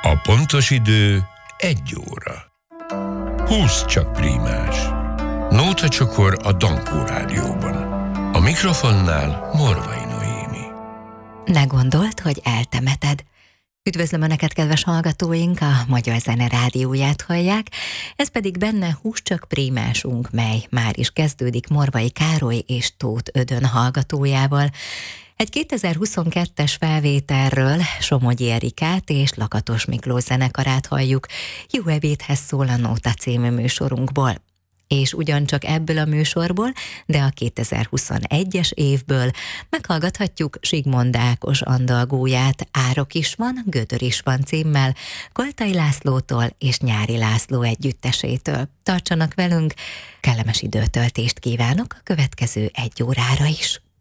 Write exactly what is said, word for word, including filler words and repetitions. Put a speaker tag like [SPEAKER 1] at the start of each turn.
[SPEAKER 1] A pontos idő egy óra. Húsz csak prímás. Nóta csokor a Dankó Rádióban. A mikrofonnál Morvai Noémi.
[SPEAKER 2] Ne gondolt, hogy eltemeted. Üdvözlöm Önöket, kedves hallgatóink, a Magyar Zene Rádióját hallják, ez pedig benne Húsz csak prímásunk, mely már is kezdődik Morvai Károly és Tóth Ödön hallgatójával. Egy kétezer-huszonkettes felvételről Somogyi Erikát és Lakatos Miklós zenekarát halljuk, Jó ebédhez szól a Nóta című műsorunkból. És ugyancsak ebből a műsorból, de a kétezer-huszonegyes évből meghallgathatjuk Zsigmond Ákos andalgóját, Árok is van, Gödör is van címmel, Koltai Lászlótól és Nyári László együttesétől. Tartsanak velünk, kellemes időtöltést kívánok a következő egy órára is.